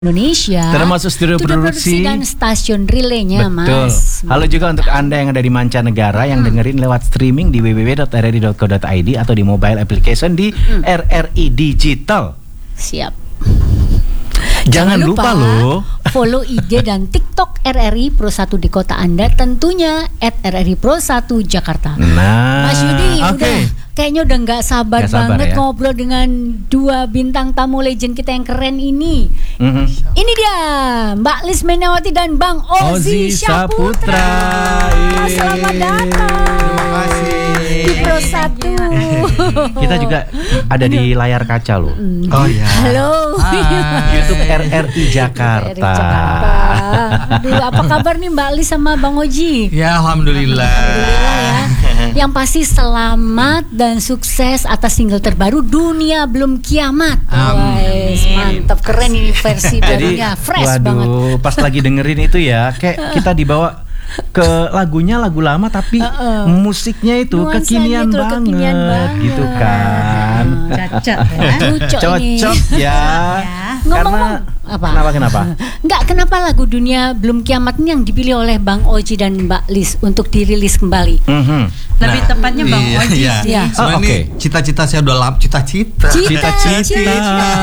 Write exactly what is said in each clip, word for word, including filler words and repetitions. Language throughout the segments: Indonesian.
Indonesia, termasuk studio produksi dan stasiun relaynya, betul. Mas. Halo juga untuk Anda yang ada di mancanegara yang hmm. dengerin lewat streaming di w w w dot r r i dot co dot i d atau di mobile application di hmm. R R I Digital. Siap. Jangan, Jangan lupa, lupa loh follow I G dan TikTok R R I Pro satu di kota Anda, tentunya at R R I Pro satu Jakarta. Nah, Mas Yudi, okay. udah kayaknya udah nggak sabar, gak sabar banget ya? Ngobrol dengan dua bintang tamu legend kita yang keren ini. Mm-hmm. Ini dia Mbak Lis Menawati dan Bang Ozi Syaputra. Selamat datang. Terima kasih di Pro satu. Kita juga ada di layar kaca loh. Oh ya. Halo. YouTube R R I Jakarta. R R I Jakarta. Aduh, apa kabar nih Mbak Lis sama Bang Oji? Ya, alhamdulillah. Alhamdulillah ya. Yang pasti selamat dan sukses atas single terbaru Dunia Belum Kiamat. Wais, mantap, keren ini versi barunya, fresh waduh, banget. Pas lagi dengerin itu ya, kayak kita dibawa ke lagunya lagu lama tapi uh, uh. musiknya itu nuansanya kekinian itu banget, kekinian banget gitu kan. Cocok ya. Cocok ya. Ngomong-ngomong apa? Kenapa kenapa? Enggak, kenapa lagu Dunia Belum Kiamat ini yang dipilih oleh Bang Oji dan Mbak Lis untuk dirilis kembali? Mm-hmm. Lebih nah, tepatnya Bang iya, Oji iya. sih. Ya. Sebenarnya oh, okay. cita-cita saya udah lama, cita-cita. Cita-cita.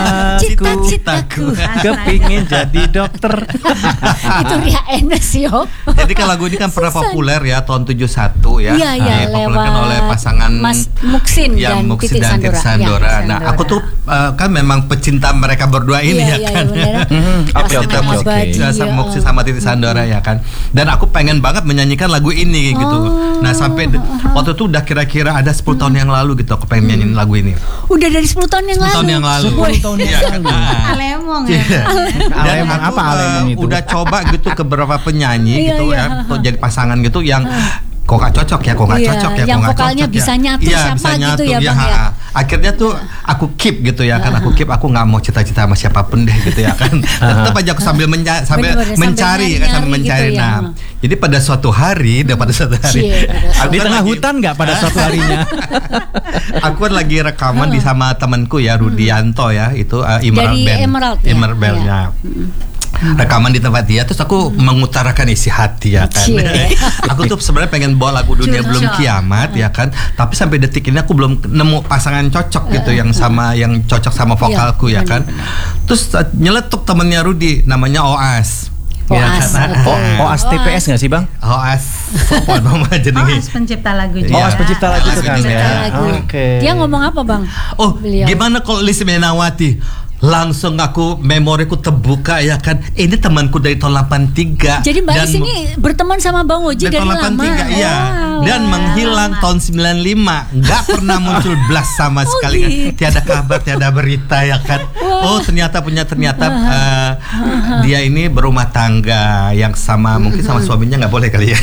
Cita-citaku kepingin jadi dokter. Itu Ria Enes yo. Jadi kan lagu ini kan pernah populer ya tahun tujuh puluh satu ya. Iya, iya, nah, dipopulerkan oleh pasangan Mas Muksin ya, dan Muksin Titik dan Sandora. Titik Sandora. Ya, nah, aku tuh uh, kan memang pecinta mereka berdua ini iya, ya iya, kan. Iya, Oke oke oke. Sama Muksin sama Titik Sandora ya kan. Dan aku pengen banget menyanyikan lagu ini gitu. Oh, nah, sampai uh-huh. waktu itu udah kira-kira ada sepuluh tahun yang lalu gitu aku pengen nyanyiin lagu ini. Udah dari sepuluh tahun yang lalu. sepuluh tahun yang lalu. sepuluh tahun yang lalu. Alemong ya. Dan Alemong, aku apa alemong uh, itu? udah coba gitu ke beberapa penyanyi Iya, gitu iya. ya untuk jadi pasangan gitu yang kok gak cocok ya, kok gak Iya, cocok ya, yang kok gak vokalnya cocok bisa ya. nyatu Iya, siapa bisa gitu nyatu, ya, Bang, ha, ya? akhirnya tuh aku keep gitu ya kan, aku keep, aku nggak mau cita-cita sama siapapun deh gitu ya kan. Tetap aja aku sambil menja- sambil Bener-bener, mencari sambil kan, sambil nyari mencari. gitu ya. Nah, jadi pada suatu hari, dan pada suatu hari, Cie, aku Di kan tengah lagi- hutan nggak pada suatu harinya? Aku kan lagi rekaman di sama temanku ya Rudianto ya, itu uh, Emerald Dari Band. Emerald ya? Emerald Band-nya. Rekaman di tempat dia, terus aku hmm. mengutarakan isi hati ya kan. Aku tuh sebenarnya pengen bawa lagu Dunia Cocok. Belum Kiamat ya kan, tapi sampai detik ini aku belum nemu pasangan cocok gitu yang sama, yang cocok sama vokalku ya, ya kan. Terus uh, nyeletuk temennya Rudi, namanya Oas. Oas, Ya kan? betul. Oh, Oas T P S nggak sih Bang? Oas, apa nama jenenge? Oh, pencipta lagu Iya. juga. Oh, Oas pencipta lagu itu kan Pencipta ya. lagu. Oke. Dia ngomong apa Bang? Oh, Beliau. gimana kalau Lis Menawati? Langsung aku memoriku terbuka ya kan. Ini temanku dari tahun delapan tiga. Jadi Mbak dan Lis ini berteman sama Bang Oji dari tahun lama. delapan tiga, iya. Wow. Dan menghilang tahun sembilan lima, nggak pernah muncul blas sama Oh, sekali kan. gitu. Tiada kabar, tiada berita ya kan. Oh, ternyata punya ternyata uh, dia ini berumah tangga yang sama, mungkin sama suaminya nggak boleh kali ya.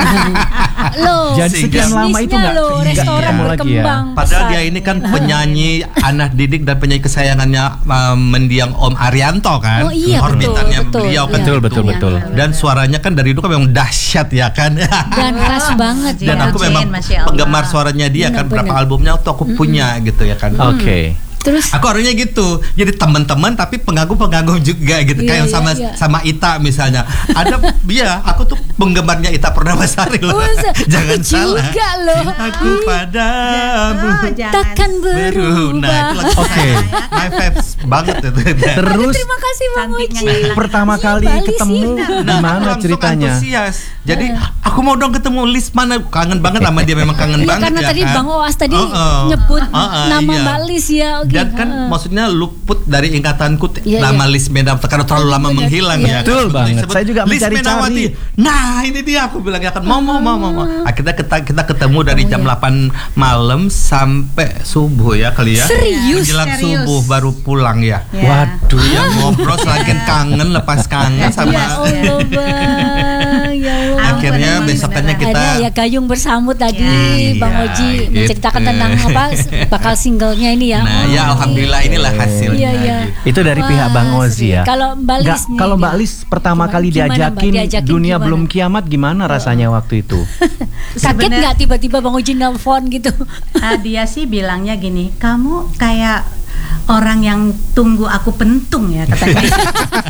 Loh, Jadi sekian lama itu bisnisnya nggak loh, nggak restoran ketemu lagi ya. berkembang. Padahal pesat. dia ini kan penyanyi anak didik dan penyanyi kesayangannya uh, mendiang Om Arianto kan. Oh iya, Orbitannya betul, beliau kan. betul, gitu. betul, betul. Dan suaranya kan dari dulu kan memang dahsyat ya kan. Dan khas banget Dan ya. aku Jen, memang Masya Allah. penggemar suaranya dia kan, Bener-bener. berapa albumnya tuh aku punya gitu ya kan. Oke. Terus Aku orangnya gitu, jadi teman-teman tapi pengagum-pengagum juga gitu, Iya, kayak iya, sama iya. sama Ita misalnya. Ada dia, aku tuh penggemarnya Ita Purnamasari loh. Oh, se- Jangan aku salah. juga loh. Aku padamu. Oh, jangan. takkan Beru. Nah, itu berubah. lagu Oke. my faves banget itu. Terus Terima kasih Bang Cantiknya Oji. nggak hilang. pertama Iya, kali Bali ketemu sih. di Nah, mana langsung ceritanya? antusias. Jadi aku mau dong ketemu Lis, mana kangen banget sama dia, memang kangen Iya, banget karena ya tadi kan. Bang Oas tadi Oh, oh. nyebut Oh, oh, nama iya. Mbak Lis ya. Oke. Dan kan Heeh. maksudnya luput dari ingatanku t- Iya, nama iya. Lis Menawati karena terlalu lama Benar. menghilang Iya. ya. Betul Begitu banget. disebut Saya juga Lis mencari-cari. Menawati. Nah, ini dia aku bilang ya kan mau mau mau mau. mau. Akhirnya kita kita ketemu dari Oh, jam iya. delapan malam sampai subuh ya kali ya. Serius? Menjelang Serius. subuh baru pulang ya. Ya. Waduh. Ya ngobrol lagi kangen, lepas kangen sama Ya Allah Bang. Ya Allah. akhirnya Ampun, besokannya beneran. kita Ada ya Gayung Bersambut tadi Iya, Bang Oji gitu. menceritakan tentang apa bakal singlenya ini ya. Nah, ya Oh, alhamdulillah inilah hasilnya. Iya, iya. gitu. Itu dari Wah, pihak Bang Ozi ya. Kalau Mbak Lis Nggak, nih, kalau Mbak dia- Lis pertama Gimana- kali gimana, Mbak? diajakin, Diajakin dunia gimana? belum kiamat, gimana rasanya waktu itu? Kaget Sebenar- nggak tiba-tiba Bang Oji nelfon gitu? Ah, dia sih bilangnya gini, kamu kayak orang yang tunggu aku pentung ya katanya.